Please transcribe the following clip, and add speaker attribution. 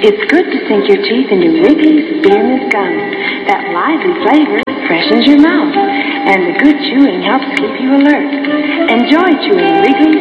Speaker 1: It's good to sink your teeth into Wrigley's Spearmint Gum. That lively flavor freshens your mouth, and the good chewing helps keep you alert. Enjoy chewing Wrigley's